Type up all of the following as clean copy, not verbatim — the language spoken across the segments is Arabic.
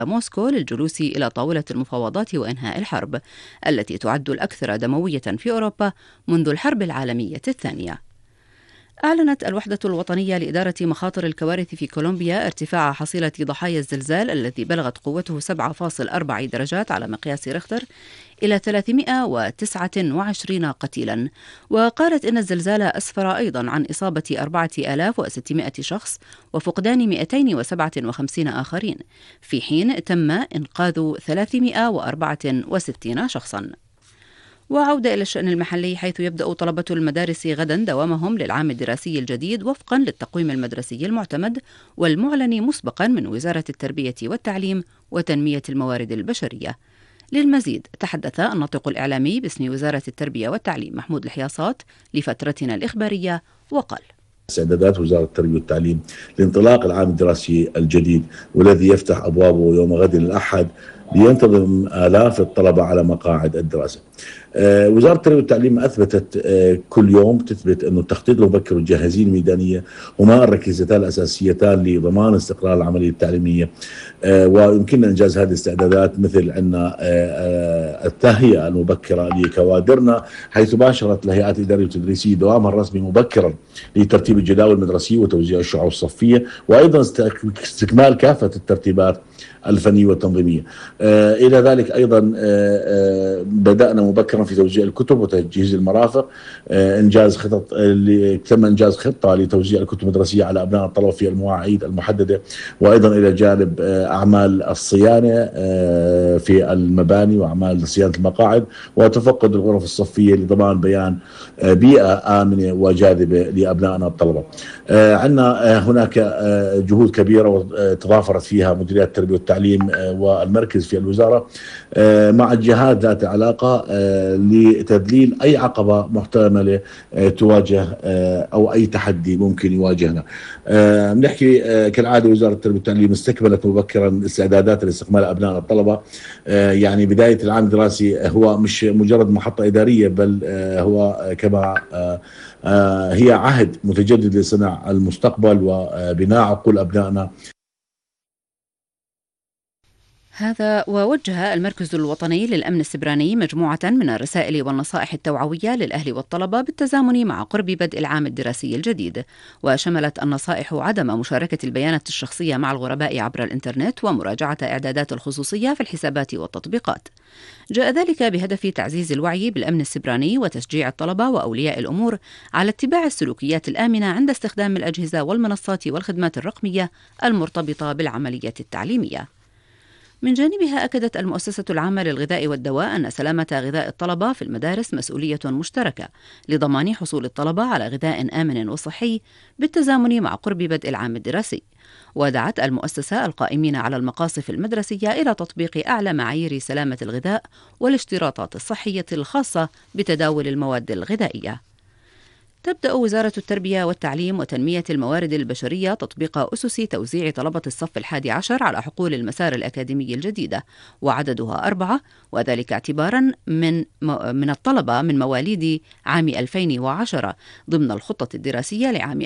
موسكو للجلوس إلى طاولة المفاوضات وإنهاء الحرب التي تعد الأكثر دموية في أوروبا منذ الحرب العالمية الثانية. أعلنت الوحدة الوطنية لإدارة مخاطر الكوارث في كولومبيا ارتفاع حصيلة ضحايا الزلزال الذي بلغت قوته 7.4 درجات على مقياس ريختر إلى 329 قتيلا، وقالت إن الزلزال أسفر أيضا عن إصابة 4600 شخص وفقدان 257 آخرين، في حين تم إنقاذ 364 شخصا. وعودة إلى الشأن المحلي، حيث يبدأ طلبة المدارس غدا دوامهم للعام الدراسي الجديد وفقا للتقويم المدرسي المعتمد والمعلن مسبقا من وزارة التربية والتعليم وتنمية الموارد البشرية. للمزيد تحدث الناطق الإعلامي باسم وزارة التربية والتعليم محمود الحياصات لفترتنا الإخبارية وقال: استعدادات وزارة التربية والتعليم لانطلاق العام الدراسي الجديد والذي يفتح أبوابه يوم غد الأحد لينتظم آلاف الطلبة على مقاعد الدراسة. وزارة التربية والتعليم أثبتت كل يوم تثبت أن التخطيط المبكر والجاهزية الميدانية هما الركيزتان الأساسيتان لضمان استقرار العملية التعليمية، ويمكننا إنجاز هذه الاستعدادات مثل أن التهيئة المبكرة لكوادرنا، حيث باشرت الهيئات الإدارية والتدريسية دوامها الرسمي مبكرا لترتيب الجداول المدرسية وتوزيع الشعور الصفية، وأيضا استكمال كافة الترتيبات الفنية والتنظيمية. إلى ذلك أيضا بدأنا مبكرا في توزيع الكتب وتجهيز المرافق. تم إنجاز خطة لتوزيع الكتب المدرسية على أبناء الطلبة في المواعيد المحددة، وأيضا إلى جانب أعمال الصيانة في المباني وأعمال صيانة المقاعد وتفقد الغرف الصفية لضمان بيان بيئة آمنة وجاذبة لأبنائنا الطلبة. عندنا هناك جهود كبيرة تضافرت فيها مديرية التربية والتعليم والمركز في الوزارة مع الجهات ذات علاقة لتذليل أي عقبة محتملة تواجه أو أي تحدي ممكن يواجهنا. بنحكي كالعادة وزارة التربية والتعليم استكملت مبكرا استعدادات لاستقبال أبناء الطلبة. يعني بداية العام الدراسي هو مش مجرد محطة إدارية، بل هو كما هي عهد متجدد لصنع المستقبل وبناء عقول أبنائنا. هذا ووجه المركز الوطني للأمن السبراني مجموعة من الرسائل والنصائح التوعوية للأهل والطلبة بالتزامن مع قرب بدء العام الدراسي الجديد، وشملت النصائح عدم مشاركة البيانات الشخصية مع الغرباء عبر الإنترنت ومراجعة إعدادات الخصوصية في الحسابات والتطبيقات. جاء ذلك بهدف تعزيز الوعي بالأمن السبراني وتشجيع الطلبة وأولياء الأمور على اتباع السلوكيات الآمنة عند استخدام الأجهزة والمنصات والخدمات الرقمية المرتبطة بالعملية التعليمية. من جانبها أكدت المؤسسة العامة للغذاء والدواء أن سلامة غذاء الطلبة في المدارس مسؤولية مشتركة لضمان حصول الطلبة على غذاء آمن وصحي بالتزامن مع قرب بدء العام الدراسي. ودعت المؤسسة القائمين على المقاصف المدرسية إلى تطبيق أعلى معايير سلامة الغذاء والاشتراطات الصحية الخاصة بتداول المواد الغذائية. تبدأ وزارة التربية والتعليم وتنمية الموارد البشرية تطبيق أسس توزيع طلبة الصف 11 على حقول المسار الأكاديمي الجديدة، وعددها 4، وذلك اعتبارا من الطلبة من مواليد عام 2010 ضمن الخطة الدراسية لعام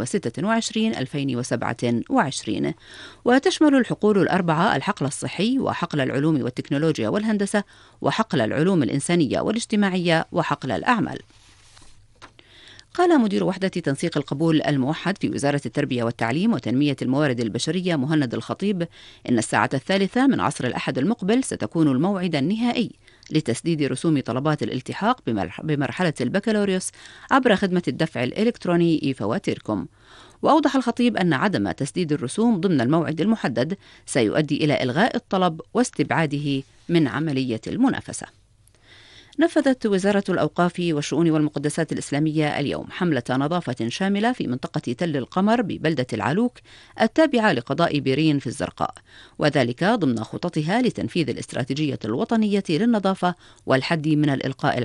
2026-2027. وتشمل الحقول 4 الحقل الصحي وحقل العلوم والتكنولوجيا والهندسة وحقل العلوم الإنسانية والاجتماعية وحقل الأعمال. قال مدير وحدة تنسيق القبول الموحد في وزارة التربية والتعليم وتنمية الموارد البشرية مهند الخطيب إن الساعة 3 من عصر الأحد المقبل ستكون الموعد النهائي لتسديد رسوم طلبات الالتحاق بمرحلة البكالوريوس عبر خدمة الدفع الإلكتروني إي-فواتيركم. وأوضح الخطيب أن عدم تسديد الرسوم ضمن الموعد المحدد سيؤدي إلى إلغاء الطلب واستبعاده من عملية المنافسة. نفذت وزارة الأوقاف والشؤون والمقدسات الإسلامية اليوم حملة نظافة شاملة في منطقة تل القمر ببلدة العلوك التابعة لقضاء بيرين في الزرقاء، وذلك ضمن خططها لتنفيذ الاستراتيجية الوطنية للنظافة والحد من الإلقاء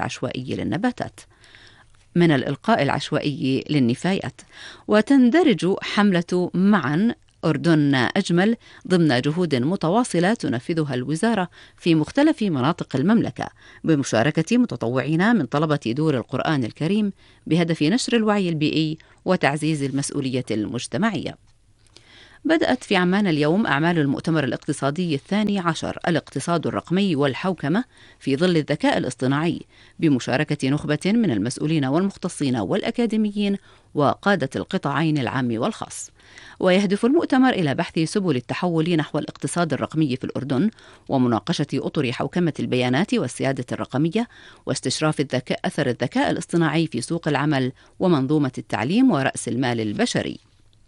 العشوائي للنفايات. وتندرج حملة معا أردن أجمل ضمن جهود متواصلة تنفذها الوزارة في مختلف مناطق المملكة بمشاركة متطوعين من طلبة دور القرآن الكريم بهدف نشر الوعي البيئي وتعزيز المسؤولية المجتمعية. بدأت في عمان اليوم أعمال المؤتمر الاقتصادي الثاني عشر الاقتصاد الرقمي والحوكمة في ظل الذكاء الاصطناعي، بمشاركة نخبة من المسؤولين والمختصين والأكاديميين وقادة القطاعين العام والخاص. ويهدف المؤتمر إلى بحث سبل التحول نحو الاقتصاد الرقمي في الأردن، ومناقشة أطر حوكمة البيانات والسيادة الرقمية، واستشراف أثر الذكاء الاصطناعي في سوق العمل ومنظومة التعليم ورأس المال البشري.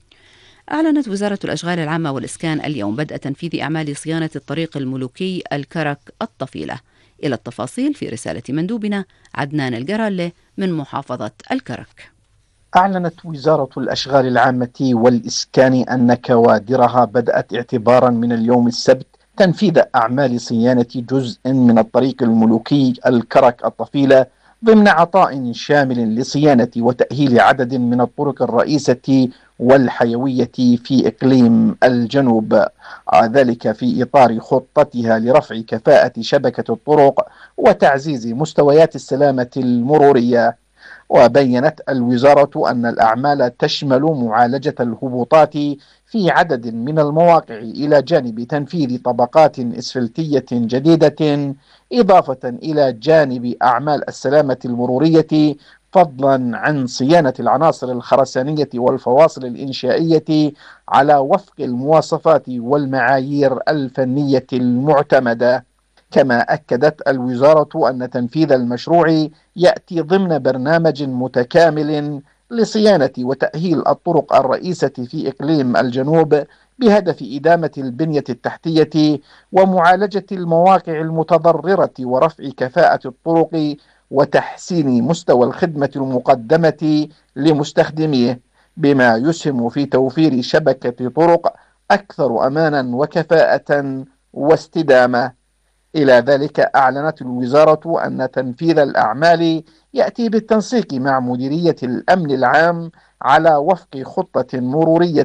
أعلنت وزارة الأشغال العامة والإسكان اليوم بدء تنفيذ أعمال صيانة الطريق الملوكي الكرك الطفيلة. إلى التفاصيل في رسالة مندوبنا عدنان الجرالة من محافظة الكرك. أعلنت وزارة الأشغال العامة والإسكان أن كوادرها بدأت اعتبارا من اليوم السبت تنفيذ أعمال صيانة جزء من الطريق الملوكي الكرك الطفيلة ضمن عطاء شامل لصيانة وتأهيل عدد من الطرق الرئيسة والحيوية في إقليم الجنوب، ذلك في إطار خطتها لرفع كفاءة شبكة الطرق وتعزيز مستويات السلامة المرورية. وبينت الوزارة أن الأعمال تشمل معالجة الهبوطات في عدد من المواقع إلى جانب تنفيذ طبقات إسفلتية جديدة، إضافة إلى جانب أعمال السلامة المرورية، فضلا عن صيانة العناصر الخرسانية والفواصل الإنشائية على وفق المواصفات والمعايير الفنية المعتمدة. كما أكدت الوزارة أن تنفيذ المشروع يأتي ضمن برنامج متكامل لصيانة وتأهيل الطرق الرئيسة في إقليم الجنوب بهدف إدامة البنية التحتية ومعالجة المواقع المتضررة ورفع كفاءة الطرق وتحسين مستوى الخدمة المقدمة لمستخدميه، بما يسهم في توفير شبكة طرق أكثر أمانا وكفاءة واستدامة. إلى ذلك أعلنت الوزارة أن تنفيذ الأعمال يأتي بالتنسيق مع مديرية الأمن العام على وفق خطة مرورية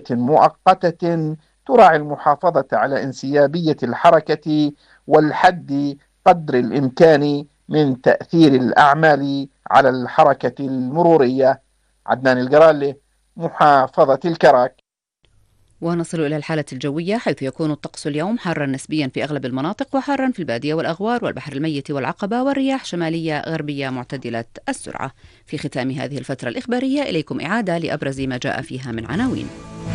مؤقتة تراعي المحافظة على انسيابية الحركة والحد قدر الإمكان من تأثير الأعمال على الحركة المرورية. عدنان الجرالة، محافظة الكرك. ونصل إلى الحالة الجوية، حيث يكون الطقس اليوم حارا نسبيا في أغلب المناطق، وحارا في البادية والأغوار والبحر الميت والعقبة، والرياح شمالية غربية معتدلة السرعة. في ختام هذه الفترة الإخبارية إليكم إعادة لأبرز ما جاء فيها من عناوين.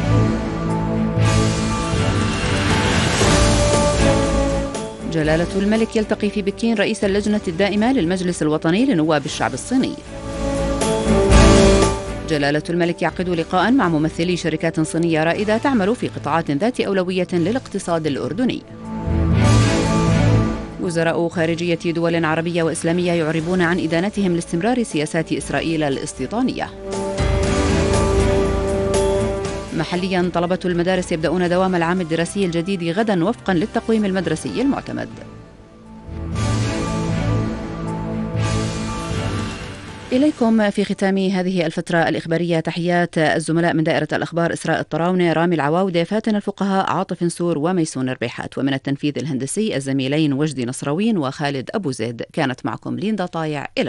جلالة الملك يلتقي في بكين رئيس اللجنة الدائمة للمجلس الوطني لنواب الشعب الصيني. جلالة الملك يعقد لقاء مع ممثلي شركات صينية رائدة تعمل في قطاعات ذات أولوية للاقتصاد الأردني. وزراء خارجية دول عربية وإسلامية يعربون عن إدانتهم لاستمرار سياسات إسرائيل الاستيطانية. محليا، طلبة المدارس يبدأون دوام العام الدراسي الجديد غدا وفقا للتقويم المدرسي المعتمد. إليكم في ختام هذه الفترة الإخبارية تحيات الزملاء من دائرة الأخبار إسراء الطراونة، رامي العواودة، فاتن الفقهاء، عاطف نسور، وميسون الربيحات، ومن التنفيذ الهندسي الزميلين وجدي نصراوين وخالد أبو زيد. كانت معكم ليندا طايع. إلى